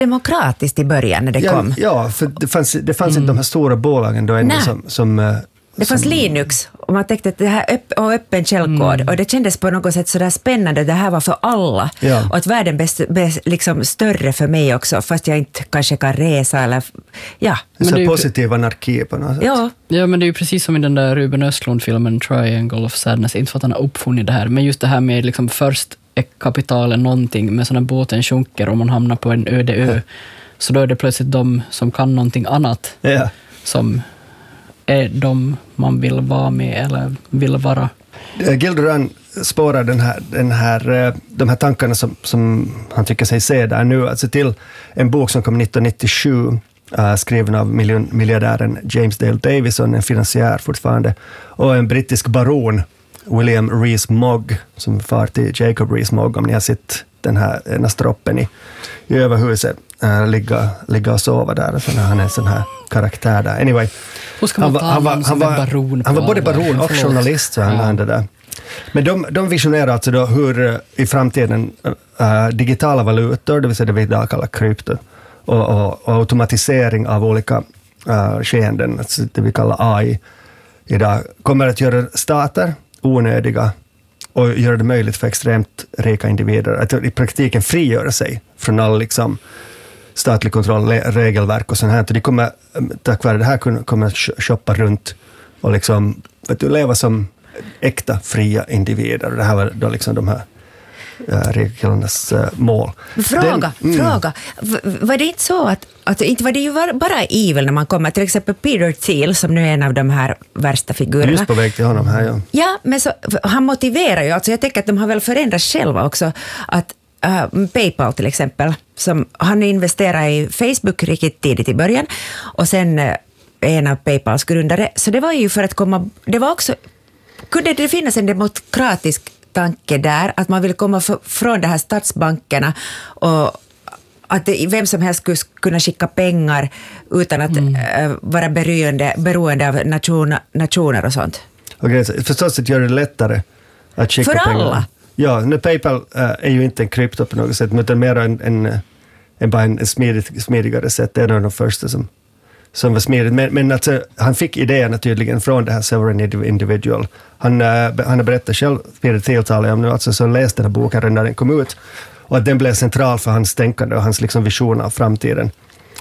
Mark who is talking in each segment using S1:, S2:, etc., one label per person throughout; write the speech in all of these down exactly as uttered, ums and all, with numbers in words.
S1: demokratiskt i början när det
S2: ja,
S1: kom.
S2: Ja, för det fanns, det fanns
S1: mm.
S2: inte de här stora bolagen då ännu som... som
S1: det fanns
S2: som,
S1: Linux och man tänkte att det här öpp, och öppen källkod mm. och det kändes på något sätt sådär spännande. Det här var för alla
S2: ja.
S1: och att världen blev liksom större för mig också fast jag inte kanske kan resa eller ja.
S2: Men så
S3: det är
S2: positiv anarki på något sätt.
S1: Ja.
S3: ja, men det är ju precis som i den där Ruben Östlund-filmen Triangle of Sadness, inte för att han har uppfunnit det här, men just det här med liksom först är kapitalen någonting, men så när båten sjunker och man hamnar på en öde ö, ja. så då är det plötsligt de som kan någonting annat
S2: ja.
S3: som är de man vill vara med eller vill vara.
S2: Gil Duran spårar den här, den här, de här tankarna som, som han tycker sig se där nu, alltså till en bok som kom nittonhundranittiosju, uh, skriven av miljon, miljardären James Dale Davison, en finansiär fortfarande, och en brittisk baron, William Rees-Mogg, som far till Jacob Rees-Mogg, om ni har sett den här ena stroppen i, i överhuset, uh, ligga, ligga och sova där, och så han är en sån här karaktär där. Anyway,
S3: han var, han, var,
S2: han, var,
S3: baron
S2: han var både baron och journalist, så han ja. det där. Men de, de visionerar alltså då hur i framtiden uh, digitala valutor, det vill säga det vi idag kallar krypto, och, och, och automatisering av olika uh, skeenden, alltså det vi kallar A I idag, kommer att göra stater onödiga och göra det möjligt för extremt rika individer att i praktiken frigöra sig från all liksom statlig kontroll, regelverk och sånt här. De kommer, tack vare det här, kommer att shoppa runt och liksom, vet du, leva som äkta fria individer. Det här var då liksom de här äh, regelnas äh, mål.
S1: Fråga, Den, mm. fråga. Var det inte så att, att inte var det ju bara evil när man kommer, till exempel Peter Thiel, som nu är en av de här värsta figurerna.
S2: Just på väg till honom här, ja.
S1: Ja, men så, han motiverar ju, alltså jag tänker att de har väl förändrats själva också, att Uh, PayPal till exempel, som han investerade i Facebook riktigt tidigt i början och sen uh, en av PayPals grundare, så det var ju för att komma, det var också, kunde det finnas en demokratisk tanke där, att man vill komma för, från de här statsbankerna och att det, vem som helst skulle kunna skicka pengar utan att mm. uh, vara beroende, beroende av nation, nationer och sånt.
S2: Okej, okay, förstås att göra det lättare att skicka
S1: för
S2: pengar.
S1: För alla?
S2: Ja, nu PayPal äh, är ju inte en krypto på något sätt, utan mer en, en, en, bara en smidig, smidigare sätt. Det är en av de första som, som var smidigt. Men, men alltså, han fick idéerna tydligen från det här Sovereign Individual. Han, äh, han har berättat själv, Peter Thiel talar om nu, alltså, som läste den här boken redan när den kom ut, och att den blev central för hans tänkande och hans liksom, vision av framtiden.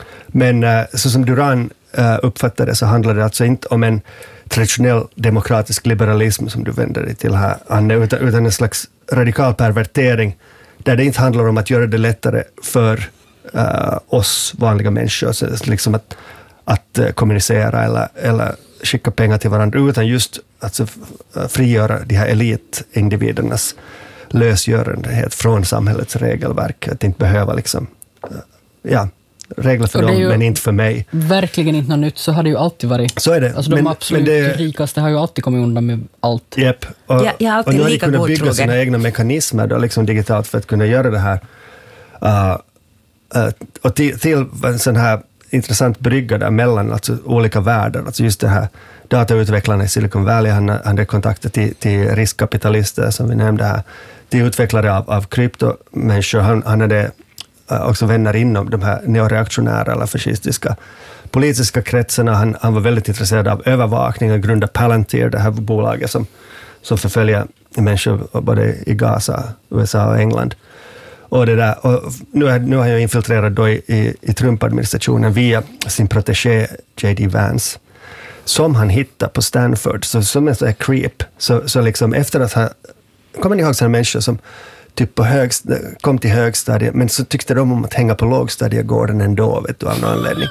S2: Men äh, så som Duran äh, uppfattade så handlar det alltså inte om en traditionell demokratisk liberalism som du vänder dig till här, Anne, utan, utan en slags radikal pervertering där det inte handlar om att göra det lättare för uh, oss vanliga människor, så liksom att, att uh, kommunicera eller, eller skicka pengar till varandra, utan just att alltså, frigöra de här elitindividernas lösgörandehet från samhällets regelverk, att inte behöva liksom, uh, ja, regler för dem, men inte för mig.
S3: Verkligen inte något nytt, så har det ju alltid varit.
S2: Så är det.
S3: Alltså de men, absolut men det, rikaste har ju alltid kommit undan med allt.
S2: Yep. Och,
S1: ja, jag har alltid
S2: och nu har de
S1: lika
S2: kunnat bygga
S1: godtrogen.
S2: sina egna mekanismer då, liksom digitalt för att kunna göra det här. Uh, uh, och till, till en sån här intressant brygga där mellan alltså, olika världar. Alltså just det här datautvecklarna i Silicon Valley, han hade kontakter till, till riskkapitalister som vi nämnde här. Till utvecklare av, av kryptomänniskor. Han, han hade också vänner inom de här neoreaktionära eller fascistiska politiska kretsarna. Han, han var väldigt intresserad av övervakning och grundade Palantir, det här bolaget som, som förföljer människor både i Gaza, U S A och England. Och det där, och nu, är, nu har jag infiltrerat då i, i, i Trump-administrationen via sin protégé J D Vance, som han hittade på Stanford, så, som en sån här creep. Så, så liksom efter att ha, kommer ni ihåg sådana människor som typ på högst, kom till högstadiet, men så tyckte de om att hänga på lågstadiegården ändå, vet du, av någon anledning.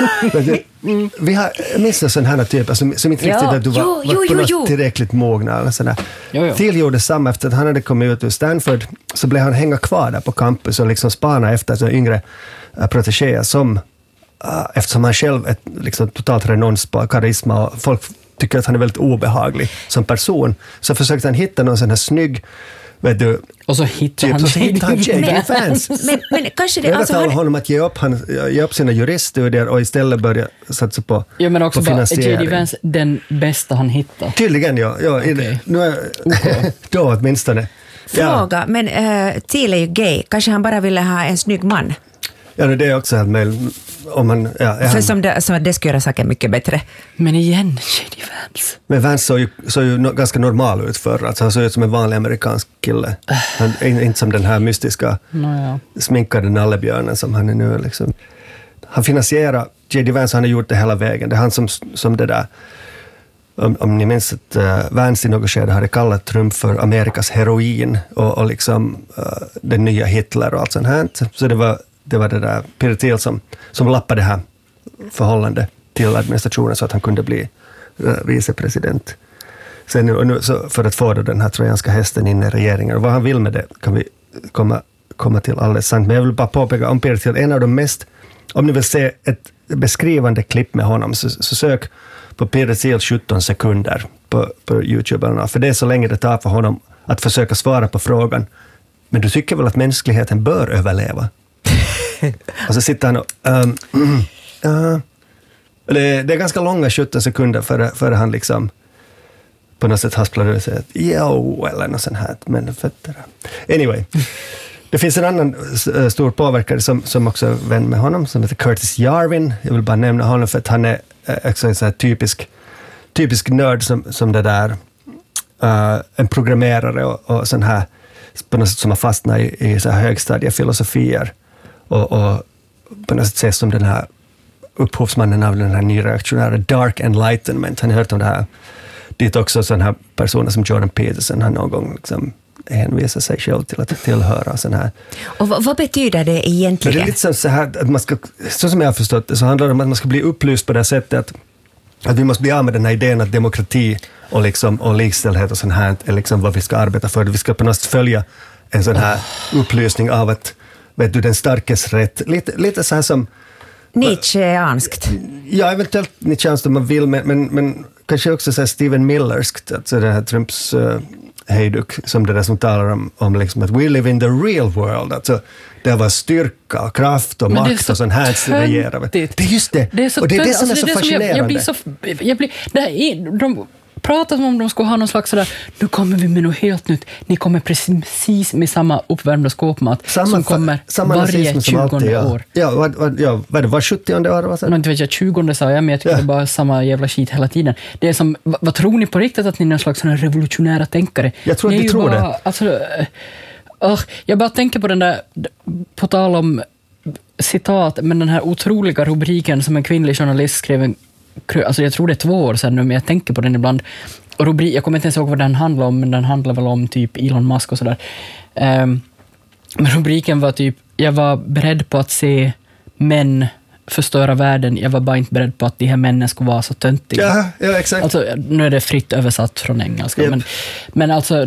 S2: mm, vi har minst en sån här typ som, som inte riktigt att du var,
S1: jo,
S2: var
S1: jo,
S2: på
S1: jo,
S2: något
S1: jo.
S2: tillräckligt mogna. Eller sådär. Thiel gjorde samma efter att han hade kommit ut ur Stanford, så blev han hänga kvar där på campus och liksom spana efter så yngre uh, protégéer som, uh, eftersom han själv är liksom totalt renons på karisma och folk tycker att han är väldigt obehaglig som person, så försökte han hitta någon sån här snygg, vet du,
S3: och så hittar han,
S2: så hittar han J D Vance.
S1: Men, men kanske det,
S2: jag
S1: alltså
S2: övertalar
S1: han...
S2: honom att ge upp, han, ge upp sina juriststudier och istället börja satsa på,
S3: ja, men också
S2: på
S3: bara,
S2: finansiering.
S3: är J D Vance den bästa han hittar?
S2: Tydligen, ja. ja
S3: okay.
S2: nu är, okay. Då åtminstone.
S1: Fråga, ja. Men uh, Thiel är ju gay. Kanske han bara ville ha en snygg man?
S2: Ja, det är också helt möjligt. Om man, ja,
S1: För han... som, det, som det skulle göra saker mycket bättre.
S3: Men igen, J D Vance.
S2: Men Vance såg ju, såg ju no, ganska normal ut förr. Alltså han såg ut som en vanlig amerikansk kille. Han, inte som den här mystiska
S3: no, ja.
S2: sminkade nallebjörnen som han är nu. Liksom. Han finansierar, J D Vance han har gjort det hela vägen. Det är han som, som det där, om, om ni minns att uh, Vance i något skede hade kallat Trump för Amerikas heroin och, och liksom uh, den nya Hitler och allt sånt här. Så det var det, var det där Peter Thiel som, som lappade det här förhållande till administrationen så att han kunde bli uh, vicepresident. Sen nu, nu, så för att få då den här trojanska hästen in i regeringen. Och vad han vill med det kan vi komma, komma till alldeles sant. Men jag vill bara påpeka om Peter Thiel, en av de mest, om ni vill se ett beskrivande klipp med honom så, så sök på Peter Thiel sjutton sekunder på, på YouTube eller något. För det är så länge det tar för honom att försöka svara på frågan. Men du tycker väl att mänskligheten bör överleva? Och så sitter han och... Um, uh, det, det är ganska långa sjutton sekunder före, före han liksom på något sätt hasplar ut och säger att jo, eller något sånt här. Men fötter. Anyway. Det finns en annan uh, stor påverkare som, som också är vän med honom som heter Curtis Yarvin. Jag vill bara nämna honom för att han är uh, också en sån här typisk, typisk nörd som, som det där uh, en programmerare och, och sån här på något sätt som har fastnat i, i så här högstadiefilosofier och, och på något sätt ses som den här upphovsmannen av den här nyreaktionära Dark Enlightenment. Han har hört om det här. Dit också sådana här personer som Jordan Peterson har någon gång liksom hänvisar sig själv till att tillhöra sån här.
S1: Och vad, vad betyder det egentligen?
S2: Men det är lite så här att man ska, så som jag har förstått det, så handlar det om att man ska bli upplyst på det sättet att, att vi måste bli av med den här idén att demokrati och, liksom, och likställdhet och sånt här är liksom vad vi ska arbeta för. Vi ska på något sätt följa en sån här upplysning av att, vet du, den starkes rätt. Lite, lite så här som
S1: Nietzscheanskt.
S2: Ja, eventuellt Nietzscheanskt om man vill, men, men, men kanske också så här Steven Millerskt, alltså den här Trumps uh, hejduk, som det där som talar om, om liksom att we live in the real world, alltså det var styrka och kraft och makt så och sån här att regera. Det är just det,
S3: det är så
S2: och det är det som
S3: alltså,
S2: är så
S3: det fascinerande. Jag, jag blir så, jag blir, det här är, de pratar som om de skulle ha någon slags sådär, nu kommer vi med något helt nytt, ni kommer precis med samma uppvärmda skåpmat samma, som kommer samma varje tjugonde
S2: ja.
S3: år.
S2: Ja, vad, vad, ja, vad det var sjuttionde år? Vad
S3: inte vet jag, tjugonde sa jag, men jag tycker ja. Det är bara samma jävla skit hela tiden. Det är som, vad, vad tror ni på riktigt att ni är någon slags sån revolutionära tänkare?
S2: Jag tror att vi tror
S3: bara,
S2: det.
S3: Alltså, uh, jag bara tänker på den där, på tal om citat, men den här otroliga rubriken som en kvinnlig journalist skrev en alltså jag tror det är två år sedan nu, men jag tänker på den ibland. Och rubrik, jag kommer inte ens ihåg vad den handlar om, men den handlar väl om typ Elon Musk och sådär. Um, men rubriken var typ, jag var beredd på att se män förstöra världen, jag var bara inte beredd på att de här männen skulle vara så töntiga.
S2: Ja, ja, exakt.
S3: Alltså, nu är det fritt översatt från engelska, yep. men, men alltså,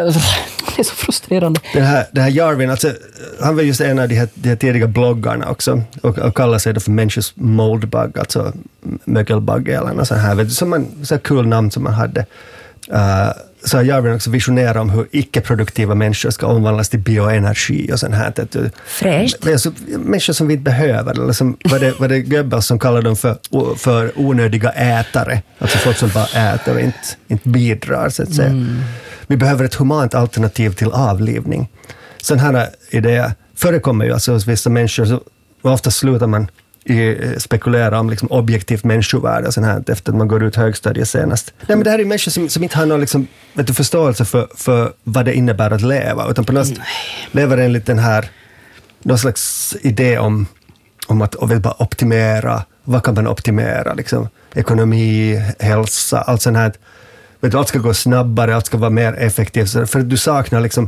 S3: det är så frustrerande.
S2: Den här, den här Yarvin, alltså, han var just en av de här, de här tidiga bloggarna också, och, och kallar sig då för Människors moldbug, alltså mögelbugg eller något sånt här, vet du, som en så här kul namn som man hade. Uh, så har Yarvin också visionerat om hur icke-produktiva människor ska omvandlas till bioenergi och sånt här.
S1: Fräscht.
S2: Alltså, människor som vi inte behöver, eller som, var det, var det Goebbels som kallade dem för, för onödiga ätare, alltså folk som bara äter och inte, inte bidrar, så att säga. Mm. Vi behöver ett humant alternativ till avlivning. Sån här idéer förekommer ju alltså hos vissa människor, så ofta slutar man i, spekulera om liksom objektivt människovärde och sånt här efter att man går ut högstadiet senast. Nej, men det här är människor som, som inte har någon liksom, vet du, förståelse för, för vad det innebär att leva, utan på något sätt lever enligt den här någon slags idé om, om att och vill bara optimera. Vad kan man optimera? Liksom, ekonomi, hälsa, allt sånt här. Vet du, allt ska gå snabbare, allt ska vara mer effektivt. För att du saknar liksom,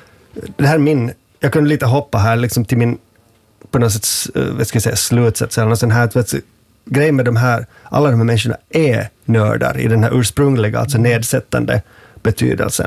S2: det här är min, jag kunde lite hoppa här liksom till min på något sätt, vad ska jag säga, slutsats eller något sånt här, vet du, grejen med de här, alla de här människorna är nördar i den här ursprungliga, alltså nedsättande betydelsen.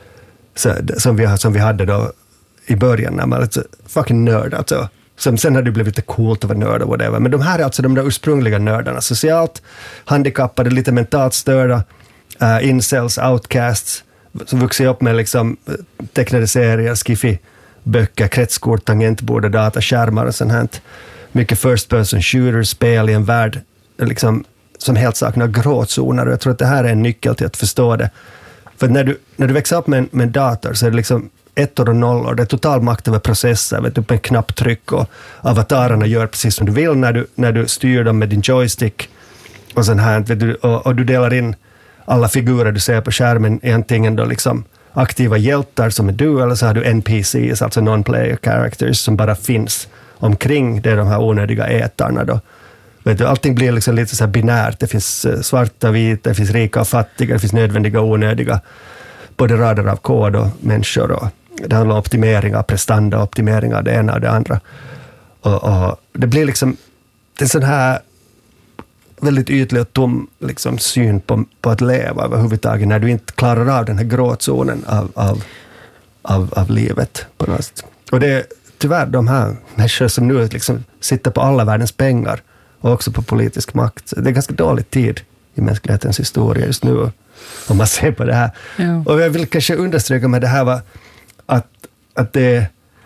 S2: Så, som, vi, som vi hade då i början, när man alltså, fucking nörd, alltså. Som sen har det blivit lite coolt att vara nörd och whatever. Men de här är alltså de där ursprungliga nördarna, socialt handikappade, lite mentalt störda, uh, incels, outcasts, som vuxit upp med liksom tecknade serier, skiffy böcker, kretskort, tangentbord och dataskärmar och sånt här. Mycket first person shooter, spel i en värld liksom, som helt saknar gråzoner, och jag tror att det här är en nyckel till att förstå det. För när du, när du växer upp med en, med en dator så är det liksom ettor och nollor. Det är total makt över processer, vet du, på en knapptryck, och avatarerna gör precis som du vill när du, när du styr dem med din joystick och sån här, vet du, och, och du delar in alla figurer du ser på skärmen i antingen då liksom aktiva hjältar som är du, eller så har du N P Cs, alltså non-player characters, som bara finns omkring. Det är de här onödiga ätarna då. Vet du, allting blir liksom lite så här binärt. Det finns svarta och vita, det finns rika och fattiga, det finns nödvändiga och onödiga. Både rader av kod och människor. Och det handlar om optimering av prestanda, optimering av det ena och det andra. Och, och det blir liksom det är sån här väldigt ytlig och tom liksom, syn på, på att leva överhuvudtaget, när du inte klarar av den här gråzonen av, av, av, av livet på något sätt. Och det är tyvärr de här människor som nu liksom sitter på alla världens pengar och också på politisk makt. Det är ganska dålig tid i mänsklighetens historia just nu, om man ser på det här. Ja. Och jag vill kanske understryka med det här var att, att det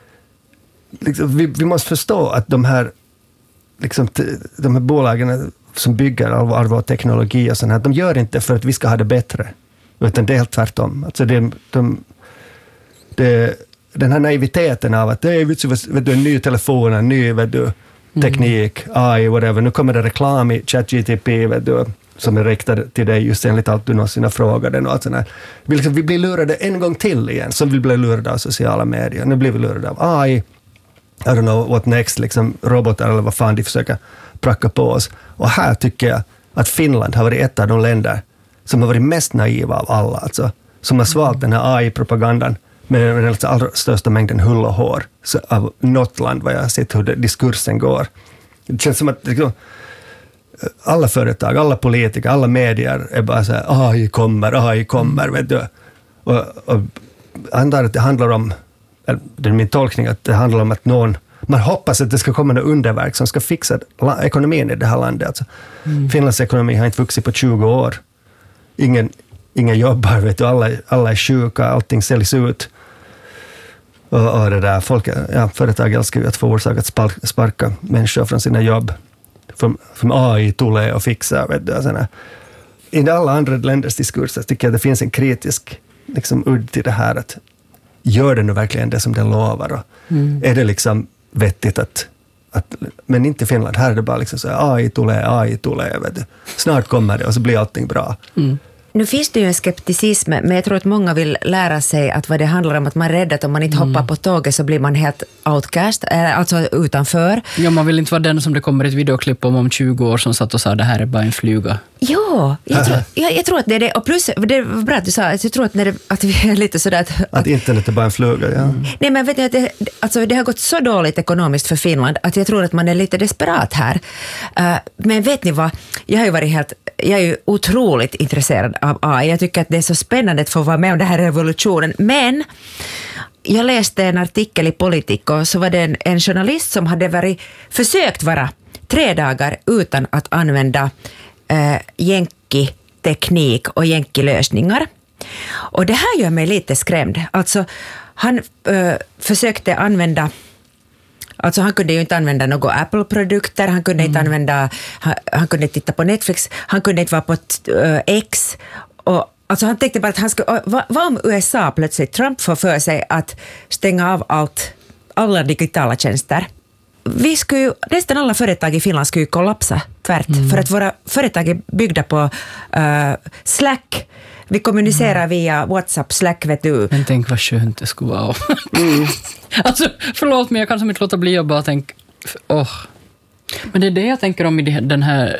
S2: liksom, vi, vi måste förstå att de här liksom, de här bolagen som bygger all, all vår teknologi och sånt här, de gör inte för att vi ska ha det bättre, utan det är helt tvärtom. Alltså det, de, det, den här naiviteten av att det är vet du, en ny telefon, en ny vet du, teknik, mm. A I, whatever. Nu kommer det reklam i ChatGTP vet du, som är riktad till dig just enligt allt du någonsin har frågat den och allt sånt här. Vi, liksom, vi blir lurade en gång till igen, som vi blir lurade av sociala medier. Nu blir vi lurade av A I. I don't know what next, liksom robotar eller vad fan de försöker pracka på oss. Och här tycker jag att Finland har varit ett av de länder som har varit mest naiva av alla. Alltså, som har svalt den här A I-propagandan med den allra största mängden hull och hår. Så av något land vad jag har sett hur det, diskursen går. Det känns som att liksom, alla företag, alla politiker, alla medier är bara så här, A I kommer, A I kommer, vet du. Och, och jag antar att det handlar om, det är min tolkning, att det handlar om att någon, man hoppas att det ska komma något underverk som ska fixa ekonomin i det här landet. Alltså, mm. Finlands ekonomi har inte vuxit på tjugo år. Ingen, ingen jobbar, vet du, alla, alla är sjuka, allting säljs ut. Och, och det där, folk, ja, företag älskar ju att få orsak att sparka, sparka människor från sina jobb. Från, från A I tulee och fixa, vet du. Såna. I alla andra länders diskurser tycker jag att det finns en kritisk liksom, udd till det här, att gör det nu verkligen det som den lovar? Och mm. är det liksom vettigt att, att... Men inte i Finland. Här är det bara liksom så här, A I tulee, A I tulee, vet du. Snart kommer det och så blir allting bra.
S1: Mm. Nu finns det ju en skepticism, men jag tror att många vill lära sig att vad det handlar om, att man är rädd att om man inte mm. hoppar på tåget så blir man helt outcast, alltså utanför.
S3: Ja, man vill inte vara den som det kommer ett videoklipp om om tjugo år som satt och sa det här är bara en fluga.
S1: Ja, jag tror, jag, jag tror att det är det. Och plus, det var bra att du sa, jag tror att, när det, att vi är lite sådär... Att,
S2: att internet är bara en fluga, ja. Mm.
S1: Nej, men vet ni, att det, alltså, det har gått så dåligt ekonomiskt för Finland att jag tror att man är lite desperat här. Uh, men vet ni vad, jag har ju varit helt... Jag är ju otroligt intresserad av A I. Jag tycker att det är så spännande att få vara med om den här revolutionen. Men jag läste en artikel i Politico, så var det en, en journalist som hade varit, försökt vara tre dagar utan att använda äh, jänki-teknik och jänki-lösningar. Och det här gör mig lite skrämd. Alltså, han äh, försökte använda... Alltså han kunde ju inte använda några Apple-produkter, han kunde mm. inte använda, han, han kunde inte titta på Netflix, han kunde inte vara på uh, X. Och, alltså han tänkte bara att han skulle, vad, vad om U S A plötsligt, Trump får för sig att stänga av allt, alla digitala tjänster. Vi skulle ju, nästan alla företag i Finland skulle ju kollapsa tvärt, mm. för att våra företag är byggda på uh, Slack. Vi kommunicerar mm. via WhatsApp, Slack, vet du.
S3: Men tänk vad skönt det skulle vara. Mm. Alltså, förlåt, men jag kan som inte låta bli och bara tänka, åh. Oh. Men det är det jag tänker om i den här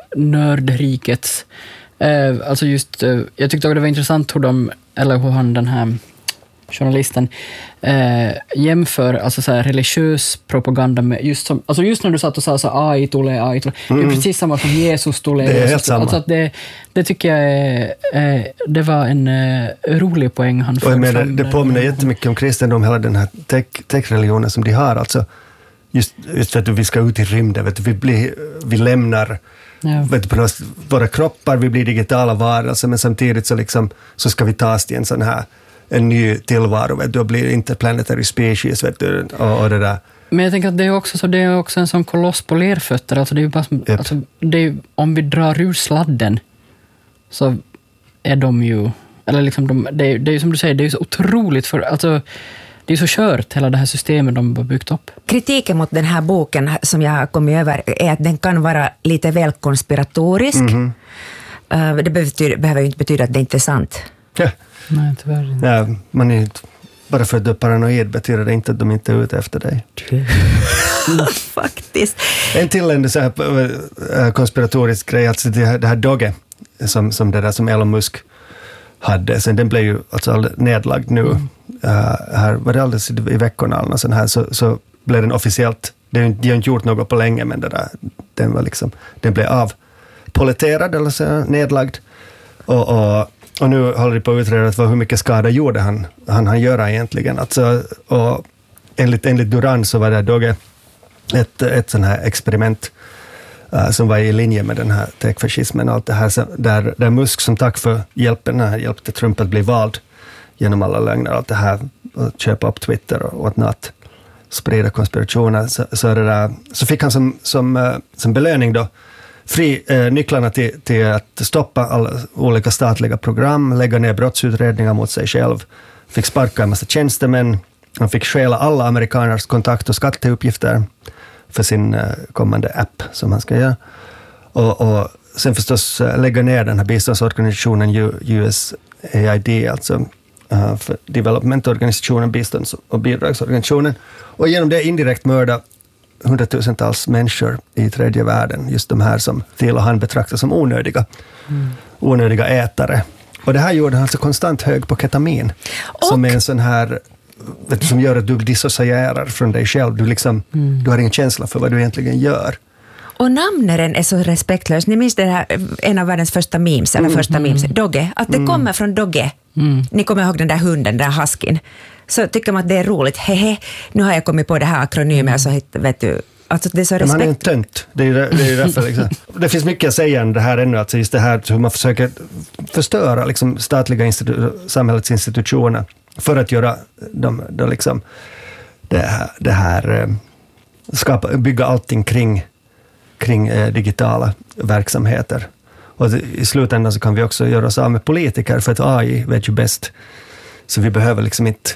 S3: nördrikets, eh, alltså just, eh, jag tyckte också det var intressant hur de, eller hur han, den här journalisten, eh, jämför alltså så här religiös propaganda med just som, alltså just när du satt och sa så A I tulee, A I tulee, mm. det är precis samma som Jesus tulee.
S2: Det är helt samma.
S3: Alltså att det, det tycker jag är, eh, det var en eh, rolig poäng han
S2: förde fram. Det, det påminner jättemycket om kristendom, hela den här tech, tech-religionen som de har, alltså just, just för att vi ska ut i rymden, vet du, vi, blir, vi lämnar ja. vet du, på något, våra kroppar, vi blir digitala varelser, men samtidigt så, liksom, så ska vi tas till en sån här en ny tillvaro, vet du, och blir interplanetary species, vet du, och, och det där.
S3: Men jag tänker att det är också, så det är också en sån koloss på lerfötter, alltså det är ju bara som, yep. alltså det är, om vi drar ur sladden så är de ju Eller liksom de, det, är, det är ju som du säger, det är ju så otroligt för, alltså, det är så kört hela det här systemet de har byggt upp.
S1: Kritiken mot den här boken som jag har kommit över är att den kan vara lite väl konspiratorisk. Mm-hmm. Uh, det betyder, behöver ju inte betyda att det inte är sant.
S2: Ja.
S3: Nej, tyvärr inte.
S2: Ja, man är inte, bara för att du är paranoid betyder det inte att de inte är ute efter dig.
S1: Faktiskt.
S2: En till en så här konspiratorisk grej, alltså det här, det här Doge som, som det där som Elon Musk hade, sen den blev ju alltså nedlagd nu. Mm. Uh, här var det alldeles i veckorna eller sån här, så, så blev den officiellt, de har inte gjort något på länge, men det där, den var liksom, den blev avpoliterad eller så nedlagd. Och, och, och nu håller de på att utreda hur mycket skada gjorde han, han, han göra egentligen. Alltså, och enligt, enligt Duran så var det Doge ett, ett sån här experiment uh, som var i linje med den här techfascismen och allt det här, så där, där Musk som tack för hjälpen här hjälpte Trump att bli vald genom alla lögner och allt det här, och köpa upp Twitter och whatnot, sprida konspirationer, så, så, det där, så fick han som, som, uh, som belöning då fri eh, nycklarna till, till att stoppa alla olika statliga program, lägga ner brottsutredningar mot sig själv, fick sparka en massa tjänstemän, han fick stjäla alla amerikaners kontakt- och skatteuppgifter för sin eh, kommande app som han ska göra. Och, och sen förstås eh, lägga ner den här biståndsorganisationen U, U S A I D, alltså uh, för developmentorganisationen, bistånds- och bidragsorganisationen, och genom det indirekt mörda hundratusentals människor i tredje världen, just de här som Thiel och han betraktar som onödiga, mm. onödiga ätare. Och det här gjorde han så konstant hög på ketamin, och som är en sån här, vet du, som gör att du dissocierar från dig själv. Du, liksom, mm. du har ingen känsla för vad du egentligen gör.
S1: Och namnaren är så respektlös. Ni minns det här, en av världens första memes, eller mm. första memes, Dogge, att det mm. kommer från Dogge. Mm. Ni kommer ihåg den där hunden, den där huskin. Så tycker man att det är roligt. Hehe, nu har jag kommit på det här akronymet, mm. så vet du, alltså det är så respekt.
S2: Man är en tönt. Det är, det är därför liksom. Det finns mycket att säga om det här ännu, alltså just det här hur man försöker förstöra liksom statliga institu- samhällets institutioner för att göra de, de liksom det här, det här skapa, bygga allting kring kring eh, digitala verksamheter. Och i slutändan så kan vi också göra oss av med politiker, för att A I vet ju bäst. Så vi behöver liksom inte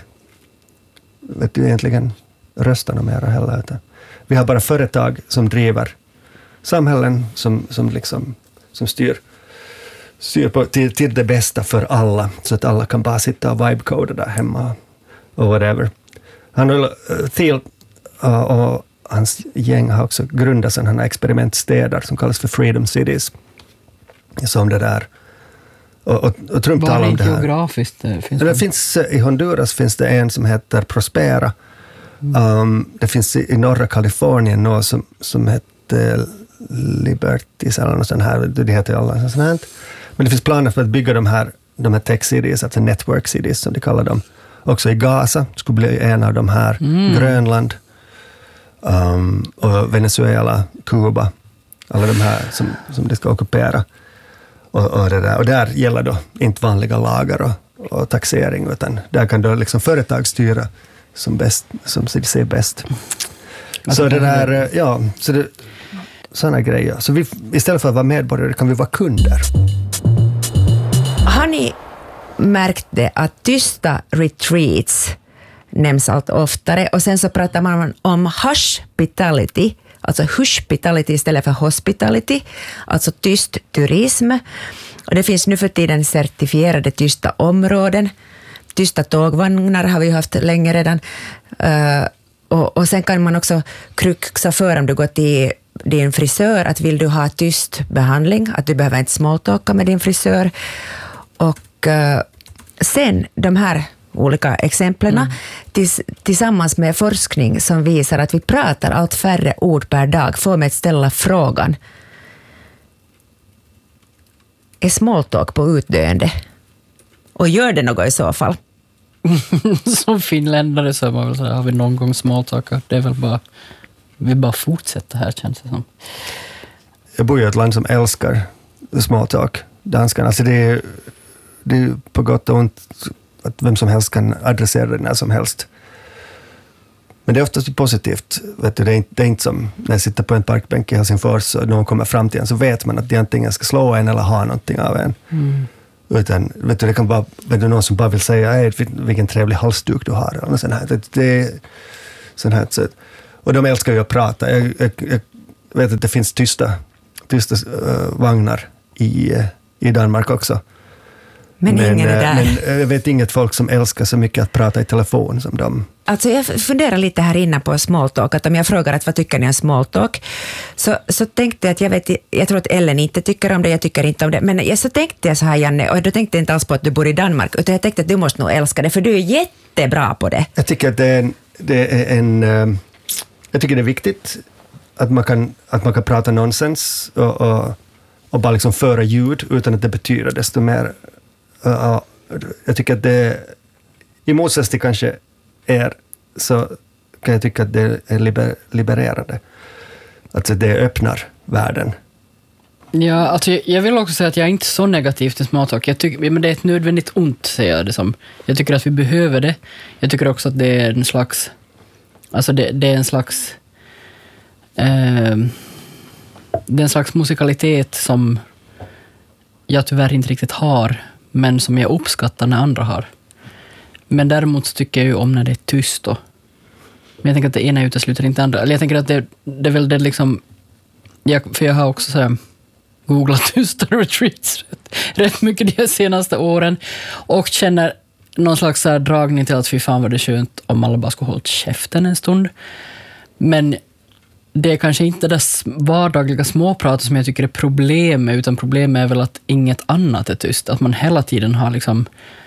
S2: vet du, egentligen rösta något mer heller. Utan vi har bara företag som driver samhällen som, som, liksom, som styr, styr på, till, till det bästa för alla. Så att alla kan bara sitta och vibe-coda där hemma och whatever. Han har Thiel uh, och hans gäng har också grundat sådana här experimentstäder som kallas för Freedom Cities. Som det där. Och, och, och Trump talar om det här.
S3: Geografiskt finns
S2: det? Det finns, i Honduras finns det en som heter Prospera. Mm. Um, det finns i, i norra Kalifornien något som, som heter Liberties eller något sånt här. Det heter alla sånt här. Men det finns planer för att bygga de här, de här tech cities, alltså network cities som de kallar dem. Också i Gaza skulle bli en av de här. Mm. Grönland. Um, och Venezuela, Kuba, alla de här som, som de ska ockupera. Och, och, det där. Och där gäller då inte vanliga lagar och, och taxering, utan där kan då liksom företag styra som, bäst, som de ser bäst. Så det där, ja, så det, sådana grejer. Så vi, istället för att vara medborgare kan vi vara kunder.
S1: Har ni märkt det att tysta retreats nämns allt oftare, och sen så pratar man om hushpitality, alltså hushpitality istället för hospitality, alltså tyst turism. Och det finns nu för tiden certifierade tysta områden. Tysta tågvagnar har vi haft länge redan. Uh, och, och sen kan man också kruxa för om du går till din frisör, att vill du ha tyst behandling, att du behöver inte smalltalka med din frisör. Och uh, sen de här olika exemplen mm. tills, tillsammans med forskning som visar att vi pratar allt färre ord per dag, får mig att ställa frågan: är smalltalk på utdöende? Och gör det något i så fall?
S3: Som finländare så man väl säga, har vi någon gång smalltalkat. Det är väl bara, vi bara fortsätter här, känns det som.
S2: Jag bor i ett land som älskar smalltalk, danskarna. Alltså det är, det är på gott och ont att vem som helst kan adressera det när som helst. Men det är oftast positivt. Vet du, det, är inte, det är inte som när jag sitter på en parkbänk i Helsingfors och någon kommer fram till en, så vet man att de antingen ska slå en eller ha någonting av en. Mm. Utan, vet du, det kan vara vet du, någon som bara vill säga hej, vilken trevlig halsduk du har. Eller sån här. Det, det är sån här sätt. Och de älskar ju att prata. Jag, jag, jag vet att det finns tysta, tysta uh, vagnar i, i Danmark också.
S1: Men, men ingen är där.
S2: Men jag vet inget folk som älskar så mycket att prata i telefon som de.
S1: Alltså jag funderar lite här inne på small talk, att om jag frågar att vad tycker ni om small talk, så, så tänkte jag att jag vet, jag tror att Ellen inte tycker om det, jag tycker inte om det, men jag, så tänkte jag så här, Janne, och då tänkte jag inte alls på att du bor i Danmark, utan jag tänkte att du måste nog älska det, för du är jättebra på det.
S2: Jag tycker att det är en, det är en jag tycker det är viktigt att man kan, att man kan prata nonsens och, och, och bara liksom föra ljud utan att det betyder desto mer. Uh, jag tycker att det, i motsats till kanske er, så kan jag tycka att det är liber, libererande. Alltså det öppnar världen.
S3: Ja, alltså jag vill också säga att jag är inte så negativ till small talk. Jag tycker, men det är ett nödvändigt ont, säger jag det som. Jag tycker att vi behöver det. Jag tycker också att det är en slags, alltså det, det är en slags eh, det är en slags musikalitet som jag tyvärr inte riktigt har, men som jag uppskattar när andra har. Men däremot så tycker jag ju om när det är tyst då. Men jag tänker att det ena utesluter inte andra. Eller jag tänker att det, det är väl det liksom, jag, för jag har också så här googlat tysta retreats rätt, rätt mycket de senaste åren och känner någon slags så här dragning till att fy fan var det skönt om alla bara skulle hålla käften en stund. Men det är kanske inte det vardagliga småpratet som jag tycker är problemet, utan problemet är väl att inget annat är tyst. Att man hela tiden har liksom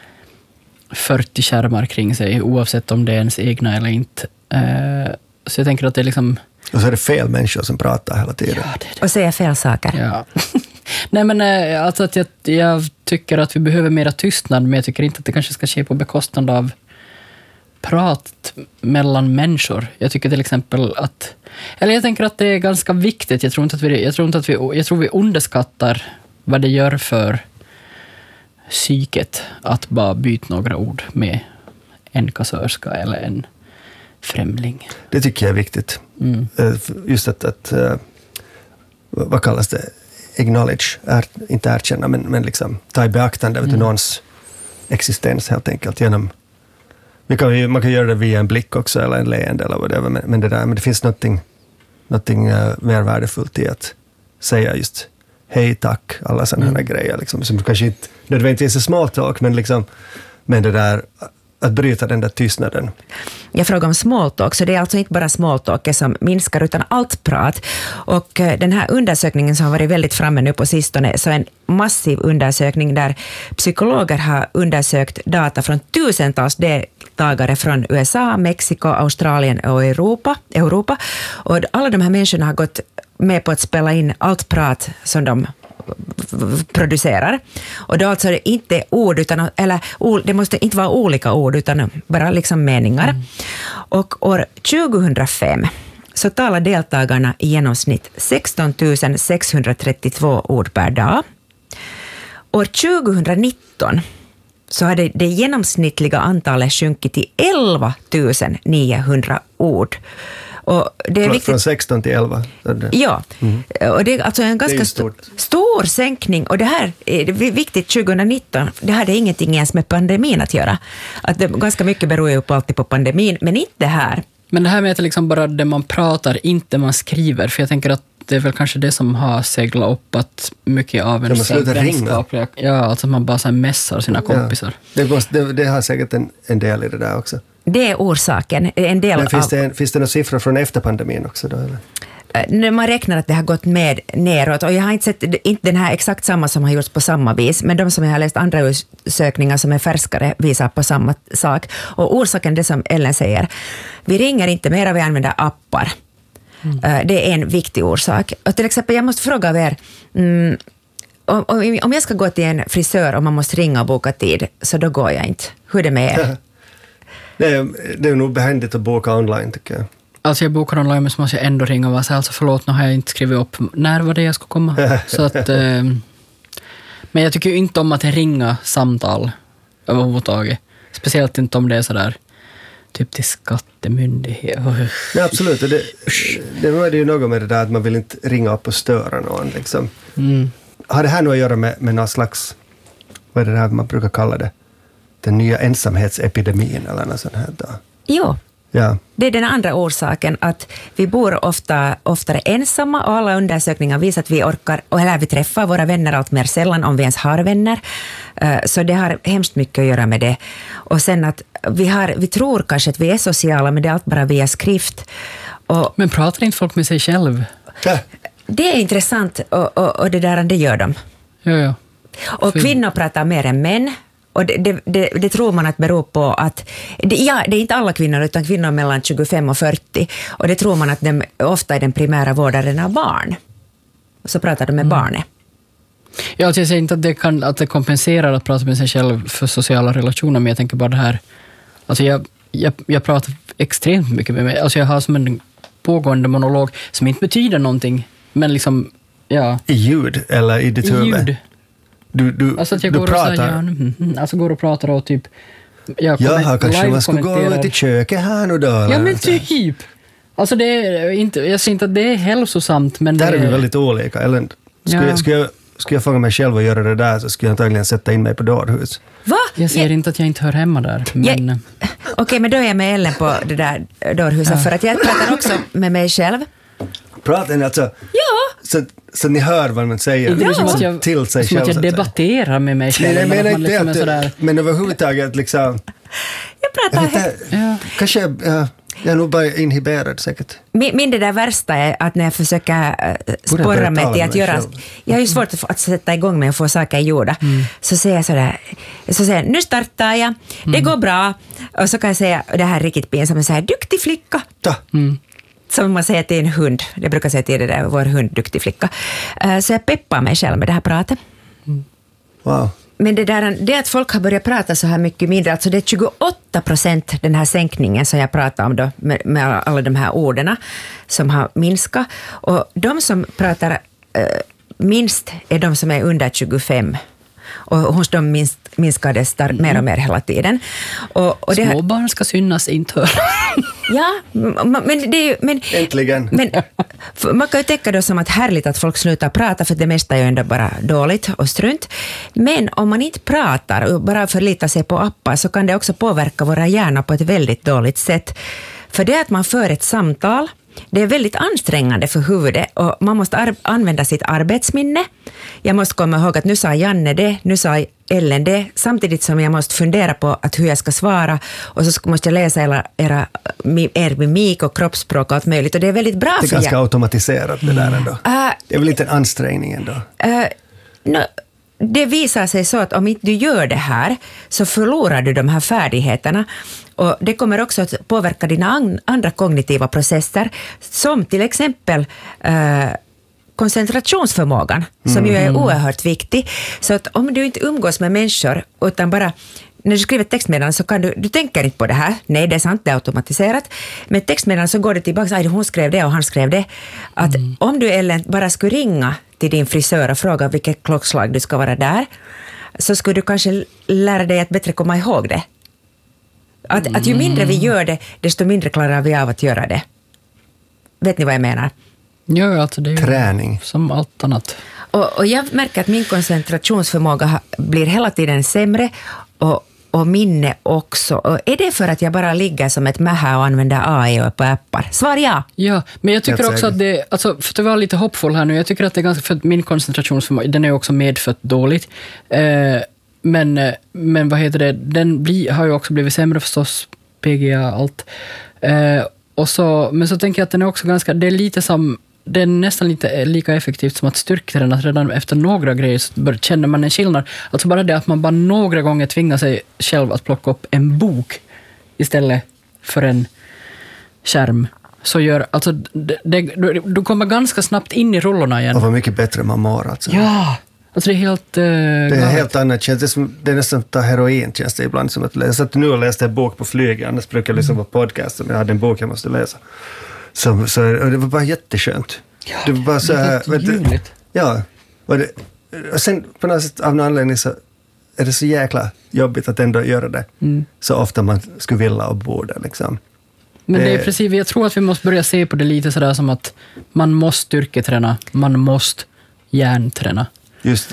S3: fyrtio skärmar kring sig, oavsett om det är ens egna eller inte. Så jag tänker att det är liksom...
S2: Och så är det fel människor som pratar hela tiden.
S1: Ja, det det. Och säger fel saker.
S3: Ja. Nej, men alltså att jag, jag tycker att vi behöver mera tystnad, men jag tycker inte att det kanske ska ske på bekostnad av prat mellan människor. Jag tycker till exempel att, eller jag tänker att det är ganska viktigt. Jag tror inte att vi, jag tror inte att vi, jag tror vi underskattar vad det gör för psyket att bara byta några ord med en kassörska eller en främling.
S2: Det tycker jag är viktigt. Mm. Just att, att vad kallas det? Acknowledge, är, inte erkänna, men, men liksom ta i beaktande mm. någons existens helt enkelt genom. Vi kan ju, man kan göra det via en blick också eller en leende eller vad det är, men, men, det där, men det finns någonting, någonting uh, mer värdefullt i att säga just hej, tack, alla sådana mm. här grejer liksom, som kanske inte nödvändigtvis är small talk, men liksom, men det där att bryta den där tystnaden.
S1: Jag frågar om small talk, så det är alltså inte bara small talk som minskar utan allt prat. Och den här undersökningen som har varit väldigt framme nu på sistone, så en massiv undersökning där psykologer har undersökt data från tusentals deltagare från U S A, Mexiko, Australien och Europa. Europa. Och alla de här människorna har gått med på att spela in allt prat som de producerar. Och då alltså det inte ord, utan, eller det måste inte vara olika ord utan bara liksom meningar. Mm. Och år tjugohundrafem så talar deltagarna i genomsnitt sexton tusen sexhundratrettiotvå ord per dag. År tjugohundranitton så hade det genomsnittliga antalet sjunkit till elva tusen niohundra ord. Och det är
S2: från,
S1: viktigt.
S2: Från sexton till elva?
S1: Ja, mm. och det är alltså en ganska stor, stor sänkning. Och det här är viktigt tjugohundranitton. Det hade ingenting ens med pandemin att göra. Att det, ganska mycket beror ju på alltid på pandemin, men inte det här.
S3: Men det här med att det liksom bara det man pratar, inte man skriver. För jag tänker att det är väl kanske det som har seglat upp att mycket av en vänskapliga... Ja, alltså man bara så här mässar sina kompisar.
S2: Ja, det, måste, det, det har säkert en, en del i det där också.
S1: Det är orsaken. En del
S2: Men finns,
S1: av...
S2: det, finns det några siffror från efter pandemin också då? Eller?
S1: När man räknar att det har gått med neråt, och jag har inte sett inte den här exakt samma som har gjorts på samma vis, men de som jag har läst andra undersökningar som är färskare visar på samma sak. Och orsaken det som Ellen säger, vi ringer inte mer, vi använder appar. Mm. Det är en viktig orsak. Och till exempel, jag måste fråga er, mm, om, om jag ska gå till en frisör och man måste ringa och boka tid, så då går jag inte. Hur är det med er?
S2: Det är, det är nog behändigt att boka online, tycker jag.
S3: Alltså jag bokar online, men så måste jag ändå ringa och vara så alltså förlåt, nu har jag inte skrivit upp när var det jag ska komma. Så att, eh, men jag tycker ju inte om att ringa samtal överhuvudtaget. Speciellt inte om det är sådär typ till skattemyndighet.
S2: Nej, absolut. Det, det är det ju något med det där att man vill inte ringa upp och störa någon. Liksom. Mm. Har det här nog att göra med, med någon slags vad är det här man brukar kalla det? Den nya ensamhetsepidemin eller något sånt här då.
S1: Jo.
S2: Ja.
S1: Det är den andra orsaken, att vi bor ofta oftare ensamma och alla undersökningar visar att vi orkar, eller vi träffar våra vänner allt mer sällan om vi ens har vänner. Så det har hemskt mycket att göra med det. Och sen att vi, har, vi tror kanske att vi är sociala, men det är allt bara via skrift. Och
S3: men pratar inte folk med sig själv?
S2: Ja.
S1: det är intressant och, och, och det där, det gör de.
S3: Ja, ja.
S1: Och kvinnor pratar mer än män. Och det, det, det, det tror man att beror på att, det, ja, det är inte alla kvinnor utan kvinnor mellan tjugofem och fyrtio. Och det tror man att de ofta är den primära vårdaren av barn. Och så pratar de med mm. barnet.
S3: Ja, alltså jag säger inte att det, kan, att det kompenserar att prata med sig själv för sociala relationer, men jag tänker bara det här, alltså jag, jag, jag pratar extremt mycket med mig. Alltså jag har som en pågående monolog som inte betyder någonting, men liksom, ja.
S2: I ljud eller i ditt huvud?
S3: I ljud.
S2: Du, du,
S3: alltså att jag
S2: du
S3: går
S2: pratar...
S3: och säger, ja, mm, mm, alltså går och pratar och typ... Jag
S2: Jaha, kanske man ska gå ut i köket här nu då?
S3: Ja, men typ. Alltså det är inte, jag ser inte att det är hälsosamt, men
S2: där
S3: det
S2: är vi väldigt olika. Eller, skulle,
S3: ja.
S2: jag, skulle, jag, skulle jag fånga mig själv och göra det där, så skulle jag antagligen sätta in mig på dårhus.
S1: Va?
S3: Jag ser jag... inte att jag inte hör hemma där. Men...
S1: Jag... Okej, okay, men då är jag med Ellen på det där dårhuset, ja. För att jag pratar också med mig själv.
S2: Pratar ni alltså?
S1: Ja.
S2: Så, så ni hör vad man säger
S3: ja. som att jag,
S2: till sig
S3: som
S2: själv.
S3: Som att jag debatterar med mig själv.
S2: Nej, men, men,
S3: liksom
S2: det,
S3: sådär...
S2: men överhuvudtaget liksom...
S1: Jag pratar
S2: jag vet, ja. Kanske jag, jag, jag är nog bara inhiberad säkert.
S1: Min, min det där värsta är att när jag försöker äh, sporra mig till att göra... Själv. Jag har ju svårt att, att sätta igång mig och få saker gjorda. Mm. Så säger jag sådär, så säger jag, nu startar jag, det mm. går bra. Och så kan jag säga, det här är riktigt pinsamt, men så här, duktig flicka.
S2: Ja.
S3: Mm.
S1: Som man säger till en hund. Jag brukar säga till det där, vår hund, duktig flicka. Uh, så jag peppar mig själv med det här pratet.
S2: Mm. Wow.
S1: Men det, där, det att folk har börjat prata så här mycket mindre, alltså det är tjugoåtta procent den här sänkningen som jag pratar om då, med, med alla de här orden som har minskat. Och de som pratar uh, minst är de som är under tjugofem. Och hos dem minst, minskades där mm. mer och mer hela tiden. Och, och det
S3: små barn ska synas inte höra.
S1: Ja, men det är ju... Men,
S2: äntligen.
S1: Men, man kan ju tänka då som att härligt att folk slutar prata, för det mesta är ju ändå bara dåligt och strunt. Men om man inte pratar och bara förlitar sig på appar, så kan det också påverka våra hjärnor på ett väldigt dåligt sätt. För det att man för ett samtal, det är väldigt ansträngande för huvudet och man måste ar- använda sitt arbetsminne. Jag måste komma ihåg att nu sa Janne det, nu sa Ellen det, samtidigt som jag måste fundera på att hur jag ska svara, och så måste jag läsa era, era, er mimik och kroppsspråk och allt möjligt, och det är väldigt bra.
S2: Det är ganska
S1: jag.
S2: automatiserat det där ändå. Uh, det är väl inte en ansträngning ändå? Uh,
S1: no, det visar sig så att om inte du gör det här så förlorar du de här färdigheterna, och det kommer också att påverka dina an- andra kognitiva processer, som till exempel uh, koncentrationsförmågan, som mm. ju är oerhört viktig. Så att om du inte umgås med människor, utan bara när du skriver textmeddelande, så kan du, du tänker inte på det här. Nej, det är sant, det är automatiserat. Men textmeddelande så går det tillbaka, aj, hon skrev det och han skrev det. Att mm. om du Ellen bara skulle ringa till din frisör och fråga vilket klockslag du ska vara där, så skulle du kanske lära dig att bättre komma ihåg det. Att, mm. att ju mindre vi gör det, desto mindre klarar vi av att göra det. Vet ni vad jag menar?
S3: Ja, alltså det är
S2: träning.
S3: Som allt annat.
S1: Och, och jag märker att min koncentrationsförmåga ha, blir hela tiden sämre, och, och minne också. Och är det för att jag bara ligger som ett mähä och använder A I på appar? Svar ja.
S3: Ja, men jag tycker jag också att det, alltså, för att vara lite hoppfull här nu, jag tycker att det är ganska, för att min koncentrationsförmåga, den är också medfött dåligt. Eh, men, men vad heter det, den bli, har ju också blivit sämre förstås, P G A, allt. Eh, och så, men så tänker jag att den är också ganska, det är lite som, det är nästan lite lika effektivt som att styrketräna, att redan efter några grejer så känner man en skillnad. Alltså bara det att man bara några gånger tvingar sig själv att plocka upp en bok istället för en skärm, så gör, alltså det, det, du kommer ganska snabbt in i rollorna igen.
S2: Och vad mycket bättre man mår alltså.
S3: Ja, alltså det är helt uh,
S2: det är galet. Helt annat, känns det, som, det är nästan att ta heroin, känns det ibland som att läsa. Jag satt nu och läste en bok på flyget, annars brukar jag lyssna på podcast om jag hade en bok jag måste läsa. Så, så, och det var bara jätteskönt.
S3: Ja,
S2: det var bara så här,
S3: vet du,
S2: ja, och, det, och sen på något sätt av någon anledning så är det så jäkla jobbigt att ändå göra det mm. så ofta man skulle vilja och borde liksom.
S3: Men det, det
S2: är
S3: precis, jag tror att vi måste börja se på det lite sådär som att man måste styrketräna, man måste hjärnträna.
S2: Just det.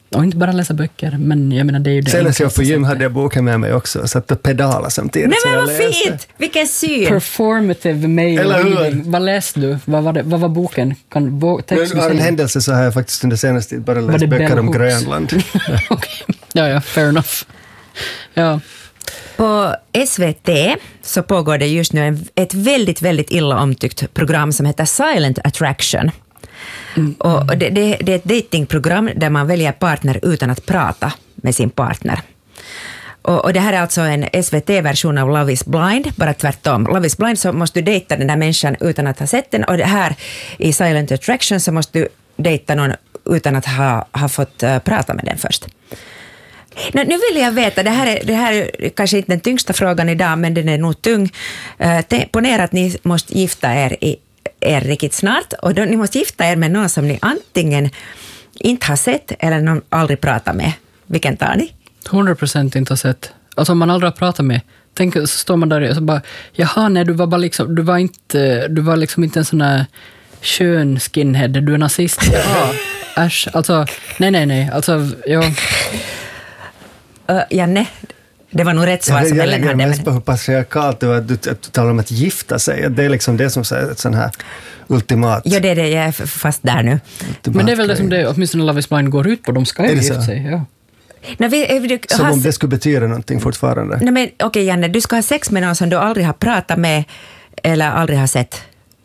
S3: Och inte bara läsa böcker, men jag menar det är ju det.
S2: Senast jag på gym hade jag boken med mig också, så att pedala samtidigt.
S1: Nej men
S2: jag
S1: vad
S2: läste.
S1: fint! Vilken syn!
S3: Performative mail
S2: Eller hur?
S3: reading. Vad läste du? Vad var, det, vad var boken? Kan bo, text
S2: Men av en händelse så har jag faktiskt under senaste tid bara
S3: Var
S2: läst
S3: det
S2: böcker
S3: Bell
S2: om
S3: Hooks?
S2: Grönland.
S3: Okej. Ja, ja, fair enough. Ja.
S1: På S V T så pågår det just nu en, ett väldigt, väldigt illa omtyckt program som heter Silent Attraction. Mm. Och det, det, det är ett datingprogram där man väljer partner utan att prata med sin partner. Och, och det här är alltså en S V T-version av Love is blind, bara tvärtom. Love is blind så måste du dejta den där människan utan att ha sett den, och det här i Silent Attraction så måste du dejta någon utan att ha, ha fått uh, prata med den först. Nu, nu vill jag veta, det här, är, det här är kanske inte den tyngsta frågan idag, men den är nog tung. Uh, ponera att ni måste gifta er, i, er riktigt snart, och då, ni måste gifta er med någon som ni antingen inte har sett eller någon aldrig pratat med. Vilken tar ni?
S3: hundra procent inte har sett. Alltså om man aldrig har pratat med, tänk så står man där och så bara, jaha nej, du var bara liksom, du var inte, du var liksom inte en sån här skön skinhead, du är nazist. Ja, äsch, alltså, nej, nej, nej, alltså, ja.
S1: Uh, Janne, det var nog rätt svar som Ellen hade.
S2: Jag vet hur patriarkalt det var att du, att du talar om att gifta sig. Det är liksom det som säger ett sån här ultimat.
S1: Ja, det är det, jag är fast där nu.
S3: Men det är väl det som det, åtminstone Love is blind går ut på, de ska ju gifta sig, ja.
S1: Nej, vi, vi,
S2: som
S1: has,
S2: om det skulle betyda någonting fortfarande.
S1: Nej, men okej okay, Janne, du ska ha sex med någon som du aldrig har pratat med eller aldrig har sett.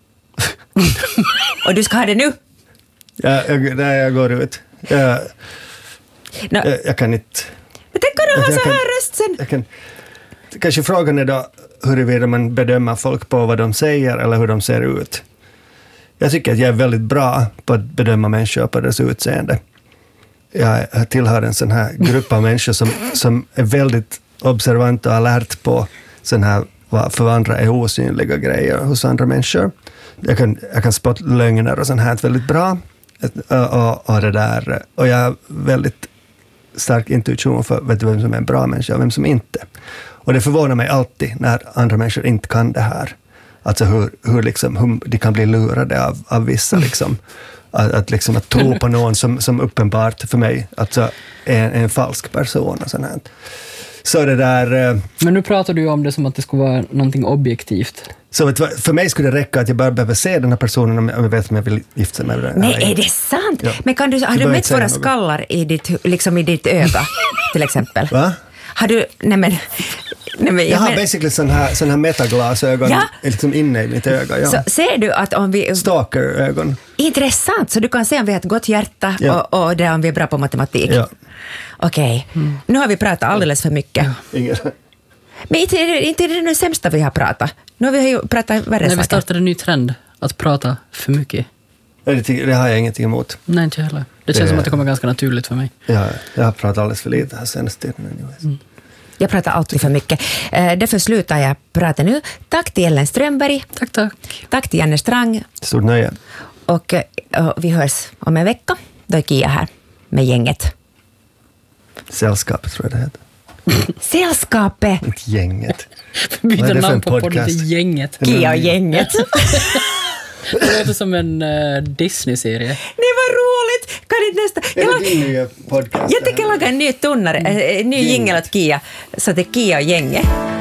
S1: Och du ska ha det nu?
S2: Ja, jag, nej, jag går ut. Jag,
S1: no.
S2: jag, jag kan inte...
S1: Men tänk om du har
S2: jag
S1: så
S2: kan,
S1: här röst sen.
S2: Jag kan, kanske frågan är då huruvida man bedömer folk på vad de säger eller hur de ser ut. Jag tycker att jag är väldigt bra på att bedöma människor på deras utseende. Jag tillhör en sån här grupp av människor som, som är väldigt observant och alert på sån här, vad för andra är osynliga grejer hos andra människor. Jag kan, jag kan spotta lögner och sånt här väldigt bra. Och, och, och, det där, och jag har väldigt stark intuition för vet du, vem som är en bra människa och vem som inte. Och det förvånar mig alltid när andra människor inte kan det här. Alltså hur, hur, liksom, hur de kan bli lurade av, av vissa liksom. Att, att, liksom, att tro på någon som, som uppenbart för mig alltså, är en falsk person och sånt här. Så det där... Eh,
S3: Men nu pratar du ju om det som att det skulle vara någonting objektivt.
S2: Så för mig skulle det räcka att jag bara behöver se den här personen om jag vet om jag vill gifta mig med den.
S1: Nej, är det sant?
S2: Ja.
S1: Men kan du, har du mätt våra skallar i ditt, liksom i ditt öga, till exempel?
S2: Va?
S1: Har du... Nej, men... Nej, men,
S2: jag, jag har men, basically sån här, sån här metaglasögon
S1: ja?
S2: liksom inne i mitt öga. Ja.
S1: Så ser du att om vi...
S2: Stalker-ögon.
S1: Intressant, så du kan se om vi har ett gott hjärta ja. och, och det om vi är bra på matematik.
S2: Ja.
S1: Okej, okay. mm. Nu har vi pratat alldeles för mycket.
S2: Ja.
S1: Men inte är, det, inte är det det sämsta vi har pratat. Nu har vi ju pratat värre
S3: Nej,
S1: saker.
S3: vi startade en ny trend, att prata för mycket.
S2: Det, det har jag ingenting emot.
S3: Nej, inte heller. Det känns det, som att det kommer ganska naturligt för mig.
S2: Ja, jag har pratat alldeles för lite här senaste tiden. Mm.
S1: Jag pratar alltid för mycket. Därför slutar jag prata nu. Tack till Ellen Strömberg.
S3: Tack, tack.
S1: Tack till Janne Strang.
S2: Stort nöje.
S1: Och, och vi hörs om en vecka. Då är Kia här med gänget.
S2: Sällskapet tror jag det heter.
S1: Sällskapet!
S2: Inte gänget.
S3: Byter namn på podden till Gänget.
S1: Kia och gänget.
S3: Det låter som en uh, Disney-serie.
S1: Nej, vad roligt! Kan inte nästa...
S2: Jag, det din nya podcast.
S1: Jag tänker laga en ny tunnare, en ny jingle åt Kia. Så det är Kia och gänget.